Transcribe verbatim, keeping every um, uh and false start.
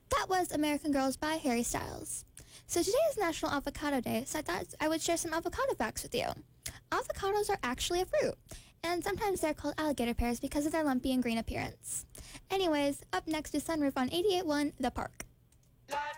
That was American Girls by Harry Styles. So today is National Avocado Day, so I thought I would share some avocado facts with you. Avocados are actually a fruit, and sometimes they're called alligator pears because of their lumpy and green appearance. Anyways, up next is Sunroof on eighty-eight point one The Park.